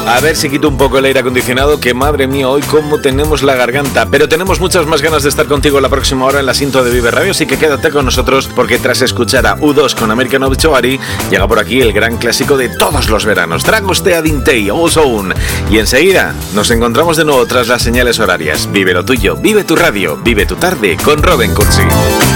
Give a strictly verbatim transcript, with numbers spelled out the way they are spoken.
A ver si quito un poco el aire acondicionado, que madre mía, hoy cómo tenemos la garganta. Pero tenemos muchas más ganas de estar contigo la próxima hora en la Sinto de Vive Radio, así que quédate con nosotros, porque tras escuchar a U dos con American Obituary, llega por aquí el gran clásico de todos los veranos, Dragoste a Dintei, Ozone. Y enseguida nos encontramos de nuevo tras las señales horarias. Vive lo tuyo, vive tu radio, vive tu tarde con Robin Cursi.